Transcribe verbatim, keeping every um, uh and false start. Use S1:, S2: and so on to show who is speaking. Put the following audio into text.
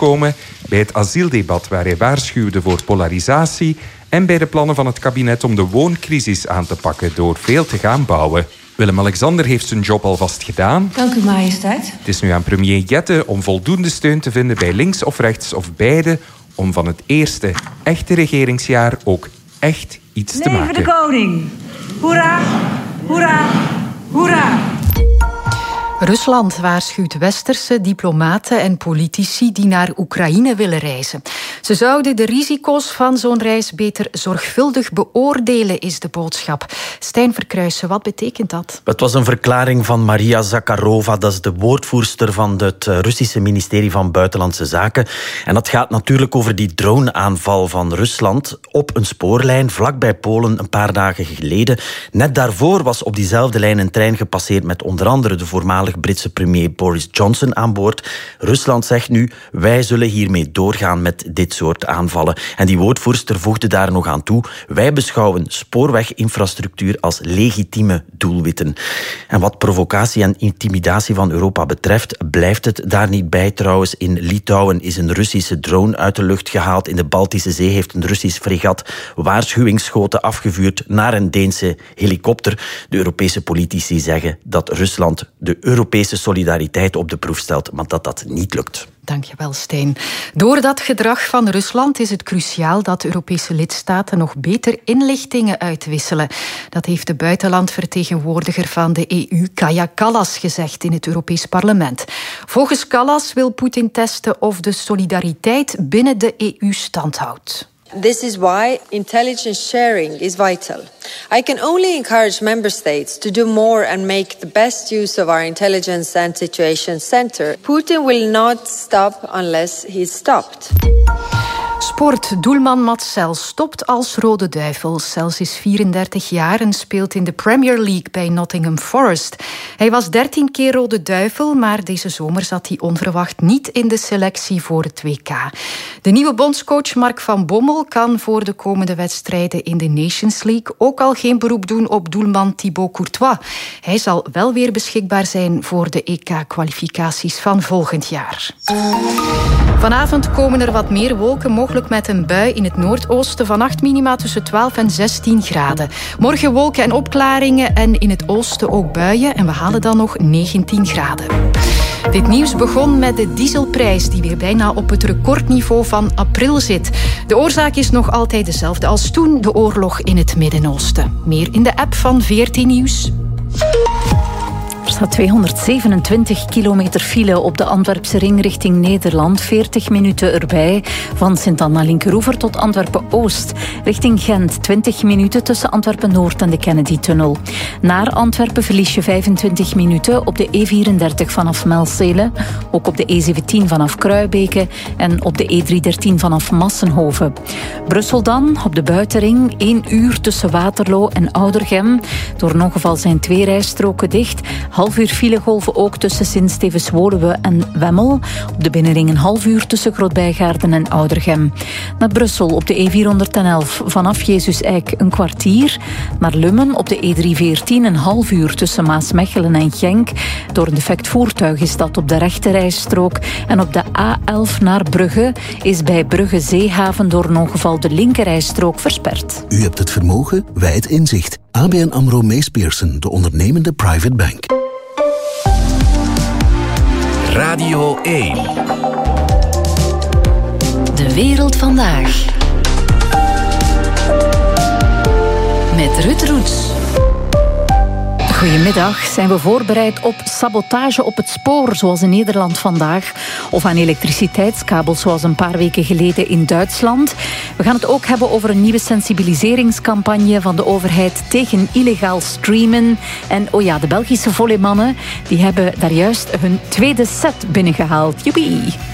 S1: komen bij het asieldebat waar hij waarschuwde voor polarisatie en bij de plannen van het kabinet om de wooncrisis aan te pakken door veel te gaan bouwen. Willem-Alexander heeft zijn job alvast gedaan.
S2: Dank u, majesteit.
S1: Het is nu aan premier Jette om voldoende steun te vinden bij links of rechts of beide om van het eerste echte regeringsjaar ook echt iets te maken.
S2: Leven de koning! Hoera, hoera, hoera!
S3: Rusland waarschuwt westerse diplomaten en politici die naar Oekraïne willen reizen. Ze zouden de risico's van zo'n reis beter zorgvuldig beoordelen, is de boodschap. Stijn Verkruijsen, wat betekent dat?
S4: Het was een verklaring van Maria Zakharova, dat is de woordvoerster van het Russische ministerie van Buitenlandse Zaken. En dat gaat natuurlijk over die droneaanval van Rusland op een spoorlijn vlakbij Polen een paar dagen geleden. Net daarvoor was op diezelfde lijn een trein gepasseerd met onder andere de voormalige Britse premier Boris Johnson aan boord. Rusland zegt nu, wij zullen hiermee doorgaan met dit soort aanvallen. En die woordvoerster voegde daar nog aan toe, wij beschouwen spoorweginfrastructuur als legitieme doelwitten. En wat provocatie en intimidatie van Europa betreft, blijft het daar niet bij trouwens. In Litouwen is een Russische drone uit de lucht gehaald. In de Baltische Zee heeft een Russisch fregat waarschuwingsschoten afgevuurd naar een Deense helikopter. De Europese politici zeggen dat Rusland de Europese solidariteit op de proef stelt, maar dat dat niet lukt.
S3: Dankjewel, Stijn. Door dat gedrag van Rusland is het cruciaal dat Europese lidstaten nog beter inlichtingen uitwisselen. Dat heeft de buitenlandvertegenwoordiger van de E U, Kaja Kallas, gezegd in het Europees Parlement. Volgens Kallas wil Poetin testen of de solidariteit binnen de E U standhoudt.
S5: This is why intelligence sharing is vital. I can only encourage member states to do more and make the best use of our intelligence and situation center. Putin will not stop unless he's stopped.
S3: Sport. Doelman Mats Sels stopt als Rode Duivel. Sels is vierendertig jaar en speelt in de Premier League bij Nottingham Forest. Hij was dertien keer Rode Duivel, maar deze zomer zat hij onverwacht niet in de selectie voor het W K. De nieuwe bondscoach Mark van Bommel kan voor de komende wedstrijden in de Nations League ook al geen beroep doen op doelman Thibaut Courtois. Hij zal wel weer beschikbaar zijn voor de E K-kwalificaties van volgend jaar. Vanavond komen er wat meer wolken, mogelijk met een bui in het noordoosten. Vannacht minima tussen twaalf en zestien graden. Morgen wolken en opklaringen en in het oosten ook buien. En we halen dan nog negentien graden. Dit nieuws begon met de dieselprijs die weer bijna op het recordniveau van april zit. De oorzaak is nog altijd dezelfde als toen, de oorlog in het Midden-Oosten. Meer in de app van veertien Nieuws.
S6: Er staat tweehonderdzevenentwintig kilometer file op de Antwerpse ring richting Nederland. veertig minuten erbij. Van Sint-Anna-Linkeroever tot Antwerpen-Oost. Richting Gent twintig minuten tussen Antwerpen-Noord en de Kennedy-tunnel. Naar Antwerpen verlies je vijfentwintig minuten op de E vierendertig vanaf Melzele. Ook op de E zeventien vanaf Kruibeke en op de E driehonderddertien vanaf Massenhoven. Brussel dan, op de buitenring, één uur tussen Waterloo en Oudergem. Door een ongeval zijn twee rijstroken dicht. Half uur filegolven ook tussen Sint-Stevens-Woluwe en Wemmel. Op de binnenring een half uur tussen Grootbijgaarden en Oudergem. Naar Brussel op de E vierhonderdelf vanaf Jezus-Eik een kwartier. Naar Lummen op de E driehonderdveertien een half uur tussen Maasmechelen en Genk. Door een defect voertuig is dat op de rechte rijstrook. En op de A elf naar Brugge is bij Brugge Zeehaven door een ongeval de linkerrijstrook versperd.
S7: U hebt het vermogen, wij het inzicht. A B N AMRO Mees Pierson, de ondernemende private bank.
S8: Radio één.
S9: De wereld vandaag. Met Ruud Roets.
S6: Goedemiddag. Zijn we voorbereid op sabotage op het spoor, zoals in Nederland vandaag? Of aan elektriciteitskabels, zoals een paar weken geleden in Duitsland? We gaan het ook hebben over een nieuwe sensibiliseringscampagne van de overheid tegen illegaal streamen. En oh ja, de Belgische volleymannen, die hebben daar juist hun tweede set binnengehaald. Joepie!